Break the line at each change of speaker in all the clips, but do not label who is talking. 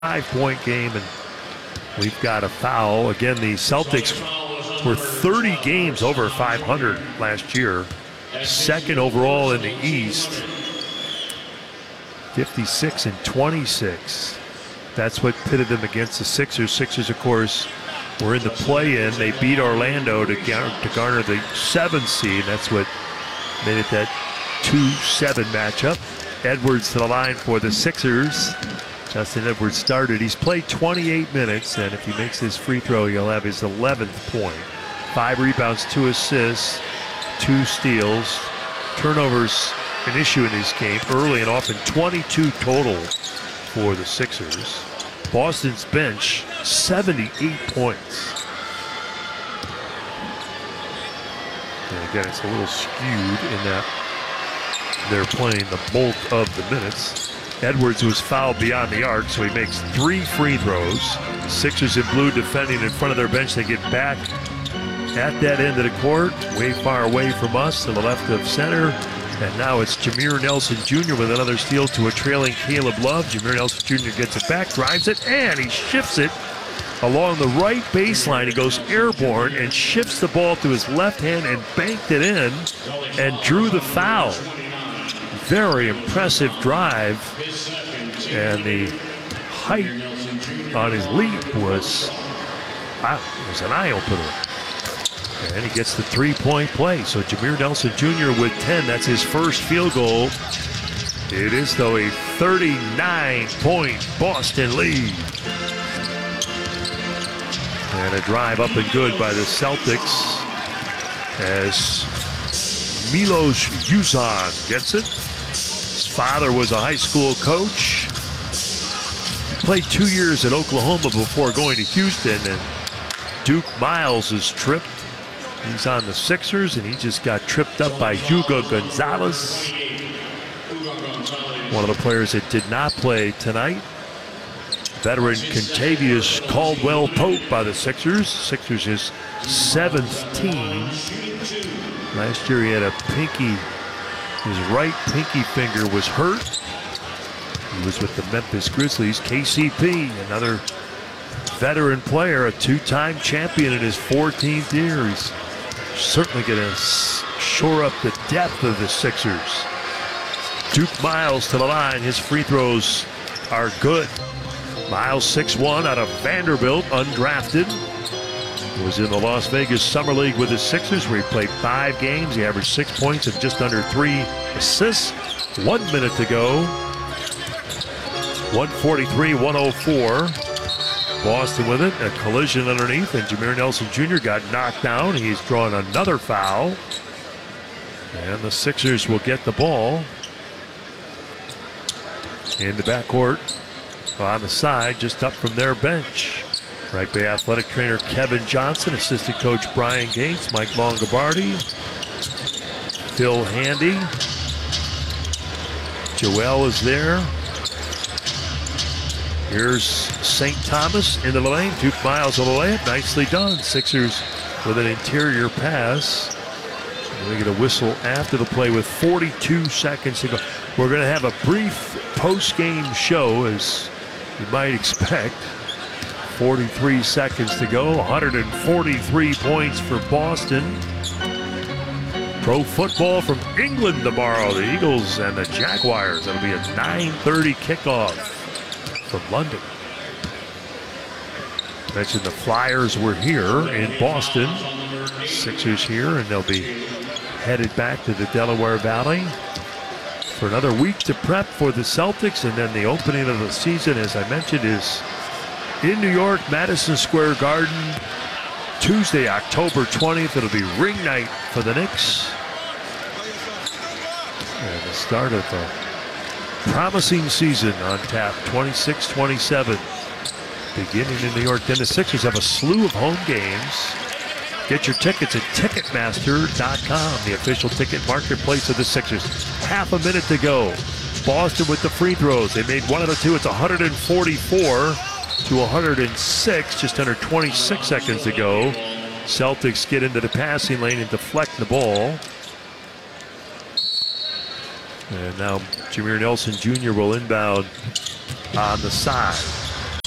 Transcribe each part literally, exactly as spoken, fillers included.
Five-point game, and we've got a foul. Again, the Celtics were thirty games over five hundred last year. Second overall in the East. fifty-six and twenty-six. That's what pitted them against the Sixers. Sixers, of course, were in the play-in. They beat Orlando to garner, to garner the seventh seed. That's what made it that two seven matchup. Edwards to the line for the Sixers. Justin Edwards started. He's played twenty-eight minutes, and if he makes his free throw, he'll have his eleventh point. Five rebounds, two assists, two steals. Turnovers an issue in this game early and often, twenty-two total for the Sixers. Boston's bench, seventy-eight points. And again, it's a little skewed in that they're playing the bulk of the minutes. Edwards was fouled beyond the arc, so he makes three free throws. Sixers in blue defending in front of their bench. They get back at that end of the court, way far away from us, to the left of center. And now it's Jameer Nelson Junior with another steal to a trailing Caleb Love. Jameer Nelson Junior gets it back, drives it, and he shifts it along the right baseline. He goes airborne and shifts the ball to his left hand and banked it in and drew the foul. Very impressive drive, and the height on his leap was, wow, was an eye-opener. And he gets the three-point play. So Jameer Nelson Junior with ten. That's his first field goal. It is, though, a thirty-nine point Boston lead. And a drive up and good by the Celtics as Milos Uzan gets it. His father was a high school coach. He played two years at Oklahoma before going to Houston, and Duke Miles is tripped. He's on the Sixers, and he just got tripped up by Hugo Gonzalez, one of the players that did not play tonight. Veteran Kentavious Caldwell-Pope by the Sixers. Sixers his seventh team. Last year he had a pinky, his right pinky finger was hurt. He was with the Memphis Grizzlies. K C P, another veteran player, a two-time champion in his fourteenth year. He's certainly going to shore up the depth of the Sixers. Duke Miles to the line. His free throws are good. Miles, six one, out of Vanderbilt, undrafted. Was in the Las Vegas Summer League with the Sixers, where he played five games. He averaged six points and just under three assists. One minute to go. one forty-three one oh four. Boston with it. A collision underneath, and Jameer Nelson Junior got knocked down. He's drawn another foul. And the Sixers will get the ball in the backcourt on the side, just up from their bench. Right Bay athletic trainer Kevin Johnson, assistant coach Brian Gates, Mike Longobardi, Phil Handy. Joel is there. Here's Saint Thomas into the lane. Duke Miles on the layup. Nicely done. Sixers with an interior pass. We get a whistle after the play with forty-two seconds to go. We're going to have a brief post-game show, as you might expect. forty-three seconds to go. one hundred forty-three points for Boston. Pro football from England tomorrow. The Eagles and the Jaguars. That'll be a nine thirty kickoff from London. Mentioned the Flyers were here in Boston. Sixers here, and they'll be headed back to the Delaware Valley for another week to prep for the Celtics. And then the opening of the season, as I mentioned, is in New York, Madison Square Garden, Tuesday, October twentieth. It'll be ring night for the Knicks. And the start of a promising season on tap, twenty-six twenty-seven. Beginning in New York. Then the Sixers have a slew of home games. Get your tickets at Ticketmaster dot com, the official ticket marketplace of the Sixers. Half a minute to go. Boston with the free throws. They made one out of two. It's one forty-four to one hundred six, just under twenty-six seconds to go. Celtics get into the passing lane and deflect the ball. And now Jameer Nelson Junior will inbound on the side.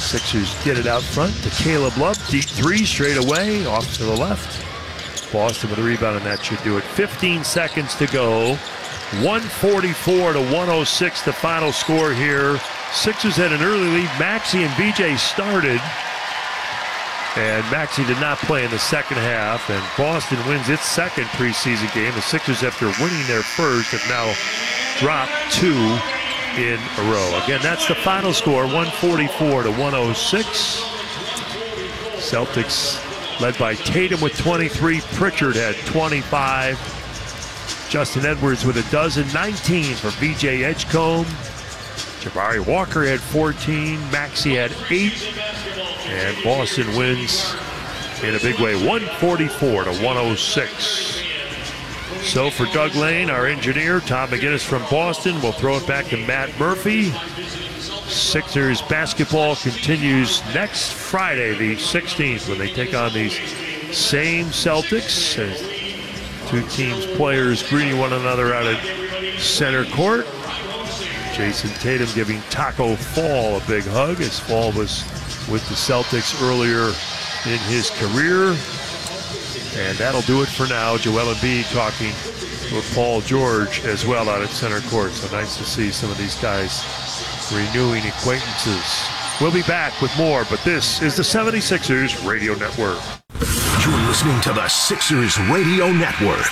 Sixers get it out front to Caleb Love. Deep three straight away, off to the left. Boston with a rebound, and that should do it. fifteen seconds to go. one forty-four to one oh six, the final score here. Sixers had an early lead. Maxey and V J started. And Maxey did not play in the second half. And Boston wins its second preseason game. The Sixers, after winning their first, have now dropped two in a row. Again, that's the final score, one forty-four to one oh six. Celtics led by Tatum with twenty-three. Pritchard had twenty-five. Justin Edwards with a dozen. nineteen for V J Edgecombe. Jabari Walker had fourteen. Maxey had eight. And Boston wins in a big way, one forty-four to one oh six. So for Doug Lane, our engineer, Tom McGinnis from Boston, we'll throw it back to Matt Murphy. Sixers basketball continues next Friday, the sixteenth, when they take on these same Celtics. As two teams, players greeting one another out at center court. Jason Tatum giving Taco Fall a big hug, as Fall was with the Celtics earlier in his career. And that'll do it for now. Joel Embiid talking with Paul George as well out at center court. So nice to see some of these guys renewing acquaintances. We'll be back with more, but this is the seventy-sixers Radio Network.
You're listening to the Sixers Radio Network.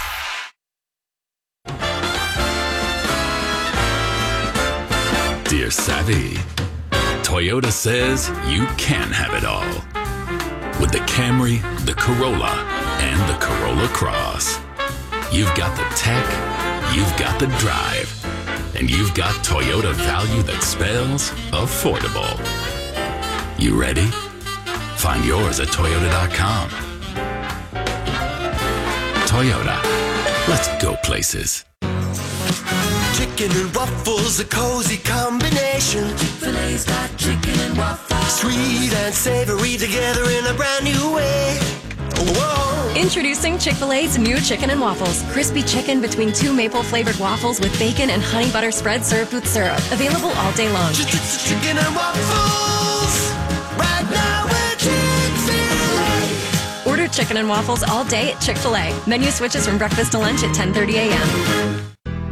Dear Savvy, Toyota says you can have it all. With the Camry, the Corolla, and the Corolla Cross. You've got the tech, you've got the drive, and you've got Toyota value that spells affordable. You ready? Find yours at Toyota dot com. Toyota, let's go places.
Chicken and waffles, a cozy combination. Chick-fil-A's got chicken and waffles. Sweet and savory together in a brand new way. Whoa.
Introducing Chick-fil-A's new chicken and waffles. Crispy chicken between two maple-flavored waffles with bacon and honey butter spread served with syrup. Available all day long.
Chicken and waffles. Right now we're Chick-fil-A.
Order chicken and waffles all day at Chick-fil-A. Menu switches from breakfast to lunch at ten thirty a.m.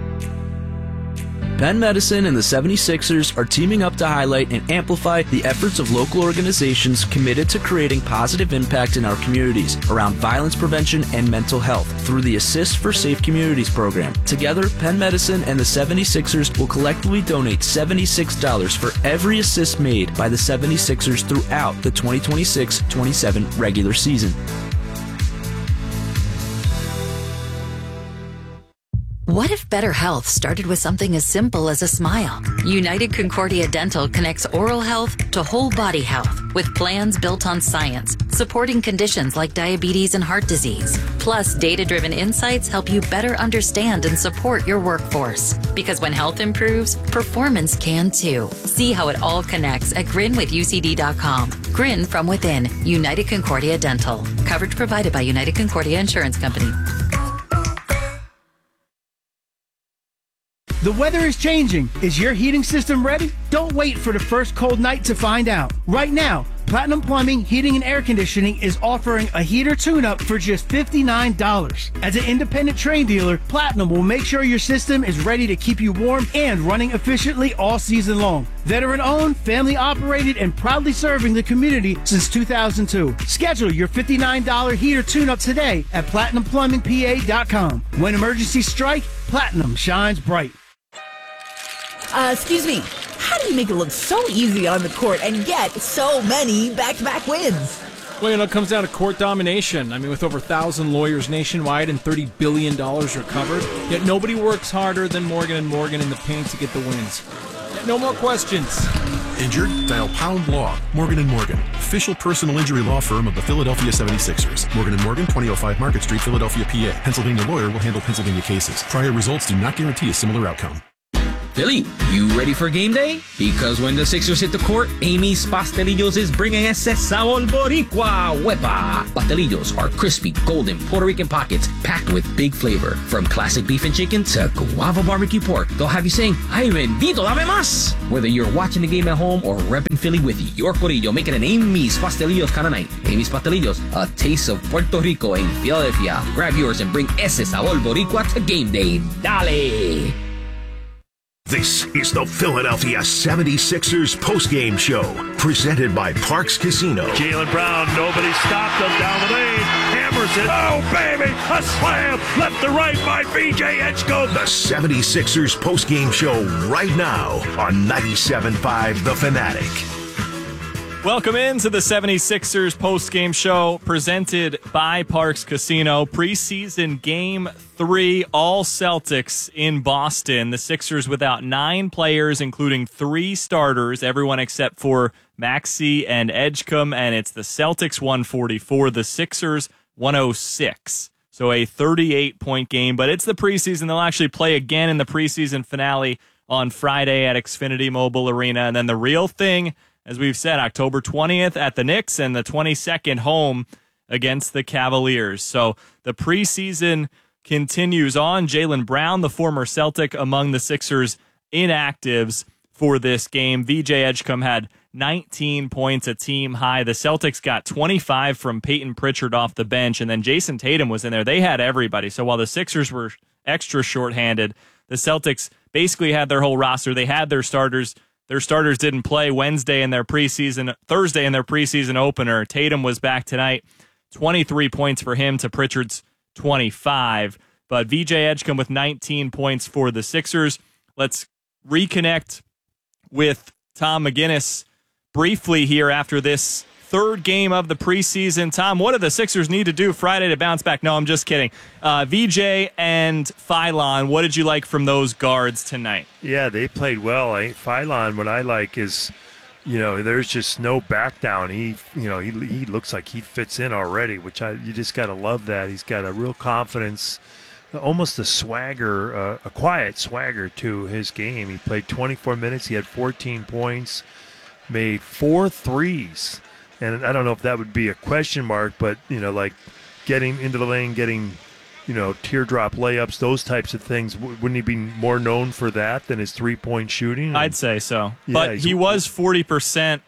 Penn Medicine and the seventy-sixers are teaming up to highlight and amplify the efforts of local organizations committed to creating positive impact in our communities around violence prevention and mental health through the Assist for Safe Communities program. Together, Penn Medicine and the seventy-sixers will collectively donate seventy-six dollars for every assist made by the seventy-sixers throughout the twenty twenty-six twenty-seven regular season.
What if better health started with something as simple as a smile? United Concordia Dental connects oral health to whole body health with plans built on science, supporting conditions like diabetes and heart disease. Plus, data-driven insights help you better understand and support your workforce. Because when health improves, performance can too. See how it all connects at grin with U C D dot com. Grin from within. United Concordia Dental. Coverage provided by United Concordia Insurance Company.
The weather is changing. Is your heating system ready? Don't wait for the first cold night to find out. Right now, Platinum Plumbing, Heating and Air Conditioning is offering a heater tune-up for just fifty-nine dollars. As an independent Trane dealer, Platinum will make sure your system is ready to keep you warm and running efficiently all season long. Veteran-owned, family-operated, and proudly serving the community since two thousand two. Schedule your fifty-nine dollars heater tune-up today at platinum plumbing p a dot com. When emergencies strike, Platinum shines bright.
Uh, excuse me, how do you make it look so easy on the court and get so many back-to-back wins?
Well, you know, it comes down to court domination. I mean, with over one thousand lawyers nationwide and thirty billion dollars recovered, yet nobody works harder than Morgan and Morgan in the paint to get the wins. No more questions.
Injured? Dial Pound Law. Morgan and Morgan, official personal injury law firm of the Philadelphia seventy-sixers. Morgan and Morgan, twenty oh five Market Street, Philadelphia, P A. Pennsylvania lawyer will handle Pennsylvania cases. Prior results do not guarantee a similar outcome.
Philly, you ready for game day? Because when the Sixers hit the court, Amy's Pastelillos is bringing ese sabor boricua. Huepa! Pastelillos are crispy, golden Puerto Rican pockets packed with big flavor. From classic beef and chicken to guava barbecue pork, they'll have you saying, ay bendito, dame más! Whether you're watching the game at home or repping Philly with your corillo, make it an Amy's Pastelillos kind of night. Amy's Pastelillos, a taste of Puerto Rico in Philadelphia. Grab yours and bring ese sabor boricua to game day. Dale!
This is the Philadelphia seventy-sixers postgame show, presented by Parks Casino.
Jaylen Brown, nobody stopped him down the lane. Hammers it. Oh, baby, a slam. Left to right by V J Edgecombe.
The seventy-sixers postgame show right now on ninety-seven point five The Fanatic.
Welcome into the seventy-sixers postgame show presented by Parks Casino. Preseason game three, all Celtics in Boston. The Sixers without nine players, including three starters, everyone except for Maxey and Edgecombe, and it's the Celtics one forty-four, the Sixers one oh six. So a thirty-eight point game, but it's the preseason. They'll actually play again in the preseason finale on Friday at Xfinity Mobile Arena, and then the real thing, as we've said, October twentieth at the Knicks and the twenty-second home against the Cavaliers. So the preseason continues on. Jaylen Brown, the former Celtic, among the Sixers' inactives for this game. V J Edgecombe had nineteen points, a team high. The Celtics got twenty-five from Peyton Pritchard off the bench, and then Jason Tatum was in there. They had everybody. So while the Sixers were extra shorthanded, the Celtics basically had their whole roster. They had their starters. Their starters didn't play Wednesday in their preseason, Thursday in their preseason opener. Tatum was back tonight, twenty-three points for him to Pritchard's twenty-five. But V J Edgecombe with nineteen points for the Sixers. Let's reconnect with Tom McGinnis briefly here after this third game of the preseason. Tom, what do the Sixers need to do Friday to bounce back? No, I'm just kidding. Uh, V J and Phylon, what did you like from those guards tonight?
Yeah, they played well. I, Phylon, what I like is, you know, there's just no back down. He, you know, he he looks like he fits in already, which I you just got to love that. He's got a real confidence, almost a swagger, uh, a quiet swagger to his game. He played twenty-four minutes. He had fourteen points, made four threes. And I don't know if that would be a question mark, but, you know, like getting into the lane, getting, you know, teardrop layups, those types of things. Wouldn't he be more known for that than his three-point shooting?
I'd say so.
Yeah,
but he was forty percent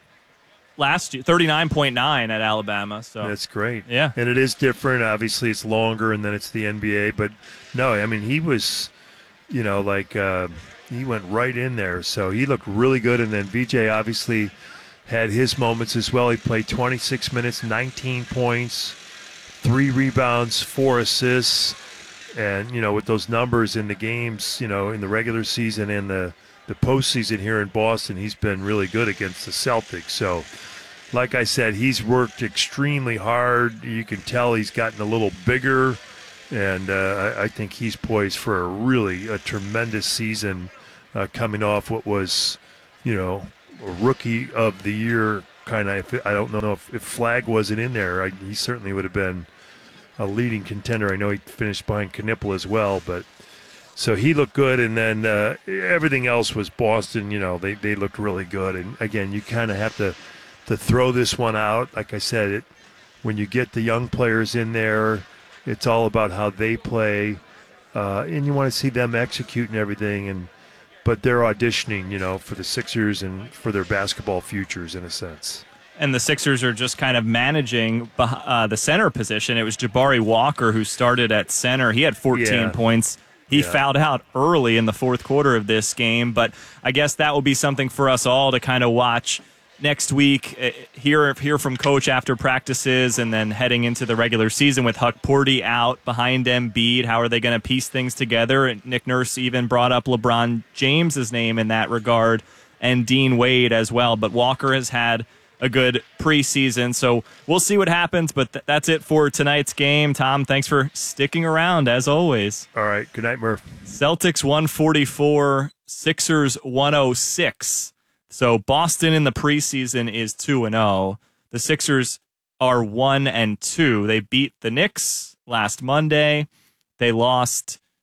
last year, thirty-nine point nine at Alabama. So
that's great.
Yeah.
And it is different. Obviously, it's longer, and then it's the N B A. But, no, I mean, he was, you know, like uh, he went right in there. So he looked really good. And then V J obviously had his moments as well. He played twenty-six minutes, nineteen points, three rebounds, four assists. And, you know, with those numbers in the games, you know, in the regular season and the, the postseason here in Boston, he's been really good against the Celtics. So, like I said, he's worked extremely hard. You can tell he's gotten a little bigger. And uh, I, I think he's poised for a really a tremendous season uh, coming off what was, you know, a rookie of the year kind of. I don't know if, if Flagg wasn't in there, I, he certainly would have been a leading contender. I know he finished behind Knipple as well, but so he looked good. And then uh, everything else was Boston. You know, they, they looked really good. And again, you kind of have to to throw this one out. Like I said, it when you get the young players in there, it's all about how they play, uh, and you want to see them execute and everything. And but they're auditioning, you know, for the Sixers and for their basketball futures in a sense.
And the Sixers are just kind of managing uh, the center position. It was Jabari Walker who started at center. He had fourteen
yeah.
points. He
yeah.
fouled out early in the fourth quarter of this game. But I guess that will be something for us all to kind of watch next week, uh, hear, hear from Coach after practices, and then heading into the regular season with Huck Porty out behind Embiid. How are they going to piece things together? And Nick Nurse even brought up LeBron James's name in that regard, and Dean Wade as well. But Walker has had a good preseason, so we'll see what happens. But th- that's it for tonight's game. Tom, thanks for sticking around, as always.
All right, good night, Murph.
Celtics one forty-four, Sixers one oh six. So Boston in the preseason is two and oh. The Sixers are one and two. They beat the Knicks last Monday. They lost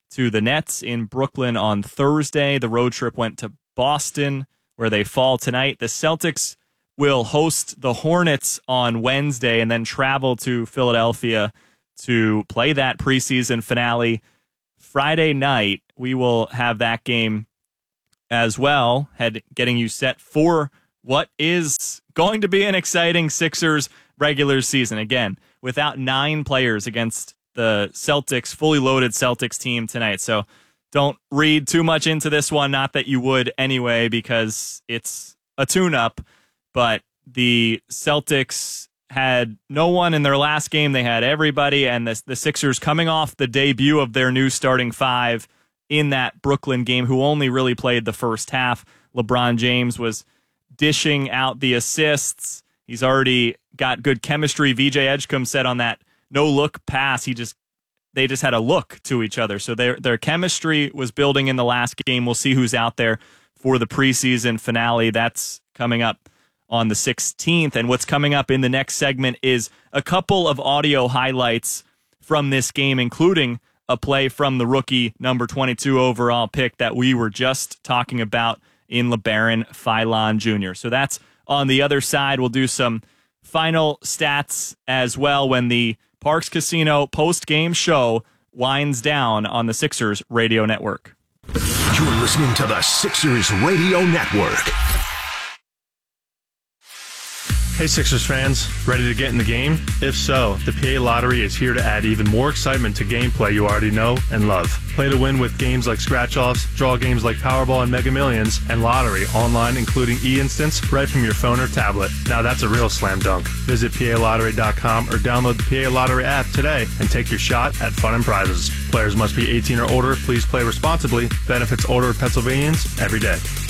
to the Nets in Brooklyn on Thursday. The road trip went to Boston, where they fall tonight. The Celtics will host the Hornets on Wednesday and then travel to Philadelphia to play that preseason finale. Friday night, we will have that game as well, head getting you set for what is going to be an exciting Sixers regular season. Again, without nine players against the Celtics, fully loaded Celtics team tonight. So don't read too much into this one, not that you would anyway, because it's a tune-up. But the Celtics had no one in their last game. They had everybody, and the, the Sixers coming off the debut of their new starting five in that Brooklyn game, who only really played the first half. LeBron James was dishing out the assists. He's already got good chemistry. V J Edgecombe said on that no-look pass, he just they just had a look to each other. So their their chemistry was building in the last game. We'll see who's out there for the preseason finale. That's coming up on the sixteenth. And what's coming up in the next segment is a couple of audio highlights from this game, including a play from the rookie number twenty-two overall pick that we were just talking about in LeBaron Philon Junior So that's on the other side. We'll do some final stats as well when the Parx Casino post-game show winds down on the Sixers Radio Network.
You're listening to the Sixers Radio Network.
Hey Sixers fans, ready to get in the game? If so, the P A Lottery is here to add even more excitement to gameplay you already know and love. Play to win with games like Scratch-Offs, draw games like Powerball and Mega Millions, and Lottery online including e-instants right from your phone or tablet. Now that's a real slam dunk. Visit P A lottery dot com or download the P A Lottery app today and take your shot at fun and prizes. Players must be eighteen or older. Please play responsibly. Benefits older Pennsylvanians every day.